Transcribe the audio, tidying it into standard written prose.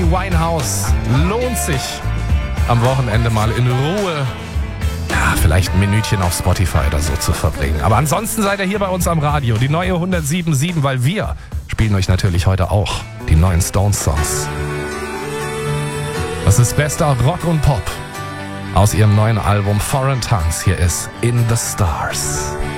Winehouse. Lohnt sich am Wochenende mal in Ruhe, ja, vielleicht ein Minütchen auf Spotify oder so zu verbringen. Aber ansonsten seid ihr hier bei uns am Radio, die neue 107.7, weil wir spielen euch natürlich heute auch die neuen Stones-Songs. Das ist bester Rock und Pop aus ihrem neuen Album Foreign Tongues. Hier ist In the Stars.